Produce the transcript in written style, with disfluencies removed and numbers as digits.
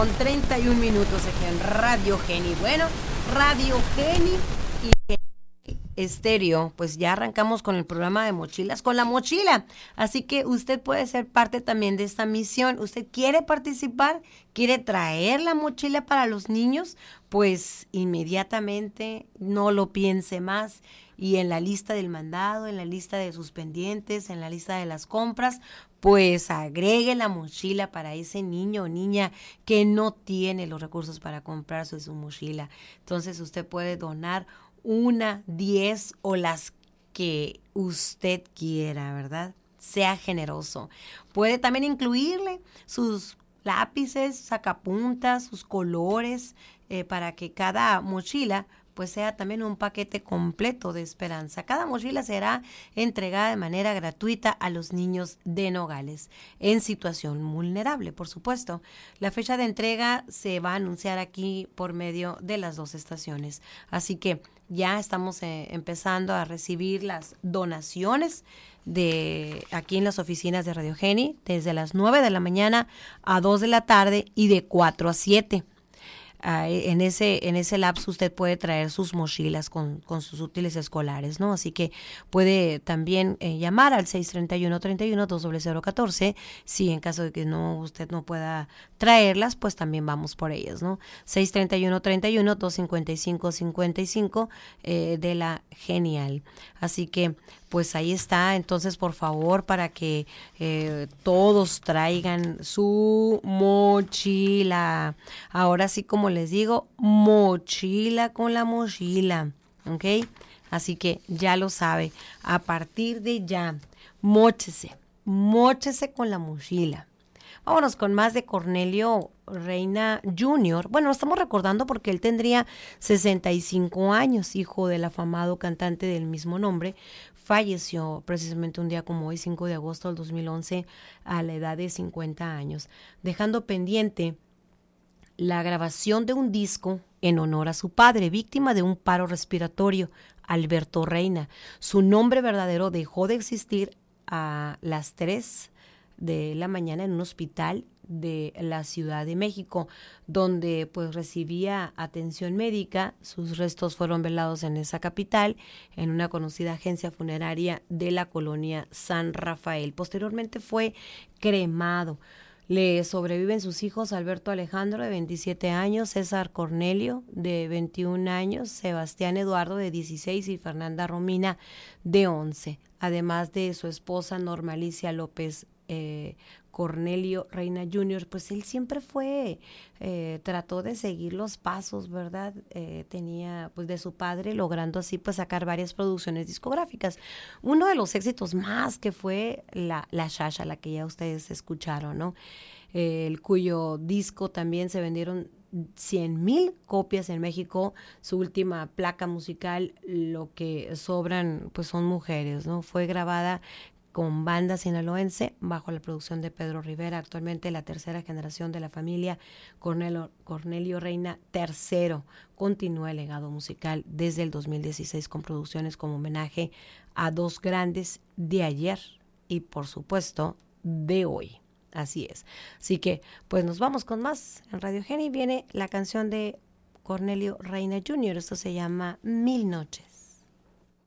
8:31 aquí en Radio Geni. Bueno, Radio Geni y Estéreo, pues ya arrancamos con el programa de mochilas, con la mochila. Así que usted puede ser parte también de esta misión. ¿Usted quiere participar? ¿Quiere traer la mochila para los niños? Pues inmediatamente no lo piense más. Y en la lista del mandado, en la lista de sus pendientes, en la lista de las compras, pues agregue la mochila para ese niño o niña que no tiene los recursos para comprarse su mochila. Entonces usted puede donar 1, 10 o las que usted quiera, ¿verdad? Sea generoso. Puede también incluirle sus lápices, sacapuntas, sus colores, para que cada mochila pues sea también un paquete completo de esperanza. Cada mochila será entregada de manera gratuita a los niños de Nogales en situación vulnerable, por supuesto. La fecha de entrega se va a anunciar aquí por medio de las 2 estaciones. Así que ya estamos empezando a recibir las donaciones de aquí en las oficinas de Radio Geni desde las 9 de la mañana a 2 de la tarde y de 4 a 7. En ese lapso usted puede traer sus mochilas con sus útiles escolares, ¿no? Así que puede también llamar al 631-31-20014. Si en caso de que usted no pueda traerlas, pues también vamos por ellas, ¿no? 631-255 de la Genial. Así que pues ahí está. Entonces, por favor, para que todos traigan su mochila. Ahora sí, como les digo, mochila con la mochila, ¿ok? Así que ya lo sabe. A partir de ya, móchese con la mochila. Vámonos con más de Cornelio Reina Jr. Bueno, estamos recordando porque él tendría 65 años, hijo del afamado cantante del mismo nombre. Falleció precisamente un día como hoy, 5 de agosto del 2011, a la edad de 50 años, dejando pendiente la grabación de un disco en honor a su padre, víctima de un paro respiratorio, Alberto Reina. Su nombre verdadero dejó de existir a las 3 de la mañana en un hospital de la Ciudad de México, donde pues recibía atención médica. Sus restos fueron velados en esa capital, en una conocida agencia funeraria de la colonia San Rafael. Posteriormente fue cremado. Le sobreviven sus hijos Alberto Alejandro, de 27 años, César Cornelio, de 21 años, Sebastián Eduardo, de 16, y Fernanda Romina, de 11. Además de su esposa Norma Alicia López Cornelio Reina Jr., pues él siempre trató de seguir los pasos, ¿verdad? Tenía pues de su padre, logrando así pues sacar varias producciones discográficas. Uno de los éxitos más que fue la Shasha, la que ya ustedes escucharon, ¿no? El cuyo disco también se vendieron 100,000 copias en México. Su última placa musical, Lo que sobran pues son mujeres, ¿no? Fue grabada con banda sinaloense bajo la producción de Pedro Rivera, actualmente la tercera generación de la familia Cornelio Reina III. Continúa el legado musical desde el 2016 con producciones como homenaje a 2 grandes de ayer y por supuesto de hoy. Así es. Así que pues nos vamos con más. En Radio Geni viene la canción de Cornelio Reina Jr. Esto se llama 1000 noches.